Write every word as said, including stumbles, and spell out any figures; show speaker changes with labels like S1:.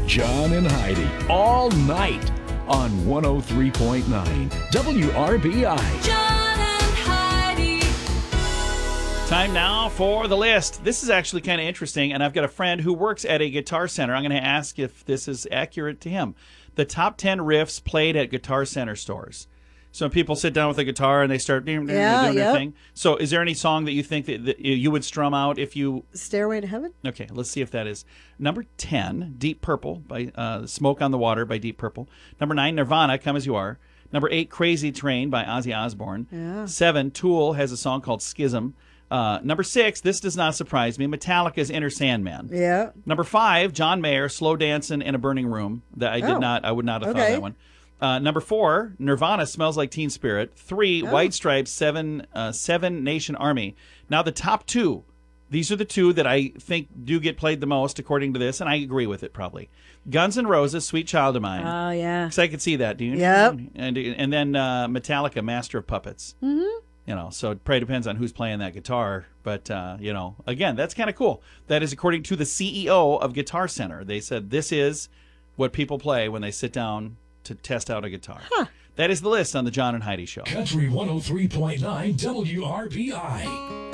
S1: John and Heidi, all night on one oh three point nine W R B I.
S2: John and Heidi.
S3: Time now for the list. This is actually kind of interesting, and I've got a friend who works at a Guitar Center. I'm going to ask if this is accurate to him. The top ten riffs played at Guitar Center stores. So people sit down with a guitar and they start doing,
S4: Yeah,
S3: doing their
S4: yep.
S3: thing. So is there any song that you think that, that you would strum out if you...
S4: Stairway to Heaven?
S3: Okay, let's see if that is. Number ten, Deep Purple, by uh, Smoke on the Water by Deep Purple. Number nine, Nirvana, Come As You Are. Number eight, Crazy Train by Ozzy Osbourne.
S4: Yeah.
S3: Seven, Tool has a song called Schism. Uh, number six, this does not surprise me, Metallica's Enter Sandman.
S4: Yeah.
S3: Number five, John Mayer, Slow Dancing in a Burning Room. That I did
S4: Oh.
S3: not, I would not have thought
S4: Okay.
S3: that one. Uh, number four, Nirvana, Smells Like Teen Spirit. Three,
S4: Oh.
S3: White Stripes, Seven, uh, Seven Nation Army. Now the top two, these are the two that I think do get played the most according to this, and I agree with it probably. Guns N' Roses, Sweet Child of Mine.
S4: Oh, yeah.
S3: Because I could see that, do you?
S4: Yep.
S3: And and then uh, Metallica, Master of Puppets.
S4: Mm-hmm.
S3: You know, so it probably depends on who's playing that guitar. But, uh, you know, again, that's kind of cool. That is according to the C E O of Guitar Center. They said this is what people play when they sit down to test out a guitar.
S4: Huh.
S3: That is the list on the John and Heidi Show.
S1: Country one oh three point nine W R B I.